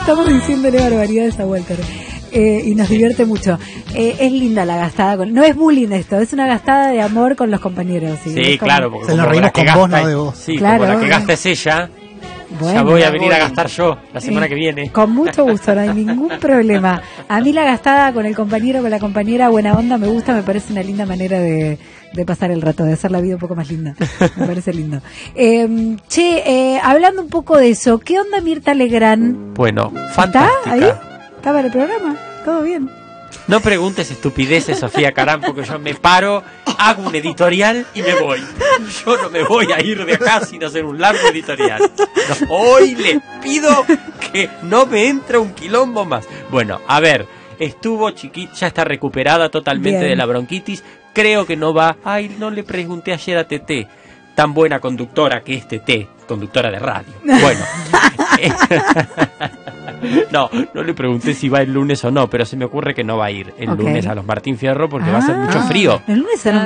estamos diciéndole barbaridades a Walter. Y nos divierte mucho. Es linda la gastada. No es bullying esto, es una gastada de amor con los compañeros. Sí, claro. Porque se nos reímos con vos, no de vos. Sí, claro, como la que gasta es ella. Bueno, ya voy a venir a gastar yo la semana que viene. Con mucho gusto, no hay ningún problema. A mí la gastada con el compañero, con la compañera, buena onda, me gusta, me parece una linda manera de pasar el rato, de hacer la vida un poco más linda. Me parece lindo. Hablando un poco de eso, ¿qué onda Mirta Legrand? Bueno, fantástica. ¿Está ahí? ¿Está para el programa? ¿Todo bien? No preguntes estupideces, Sofía Carán, porque yo me paro, hago un editorial y me voy. Yo no me voy a ir de acá sin hacer un largo editorial. No, hoy les pido que no me entre un quilombo más. Bueno, a ver, estuvo chiquita, ya está recuperada totalmente de la bronquitis. Creo que no va. Ay, no le pregunté ayer a Teté, tan buena conductora que es Teté, conductora de radio. Bueno. No le pregunté si va el lunes o no, pero se me ocurre que no va a ir el lunes a los Martín Fierro porque va a hacer mucho frío. El lunes